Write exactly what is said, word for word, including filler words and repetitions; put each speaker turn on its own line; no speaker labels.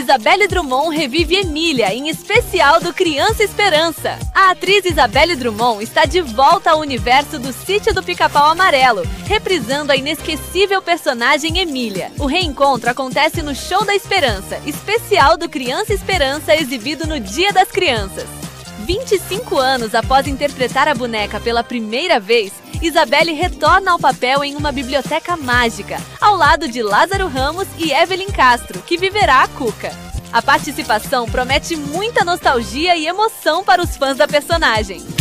Isabelle Drummond revive Emília, em especial do Criança Esperança. A atriz Isabelle Drummond está de volta ao universo do Sítio do Pica-Pau Amarelo, reprisando a inesquecível personagem Emília. O reencontro acontece no Show da Esperança, especial do Criança Esperança, exibido no Dia das Crianças. vinte e cinco anos após interpretar a boneca pela primeira vez, Isabelle retorna ao papel em Uma Biblioteca Mágica, ao lado de Lázaro Ramos e Evelyn Castro, que viverá a Cuca. A participação promete muita nostalgia e emoção para os fãs da personagem.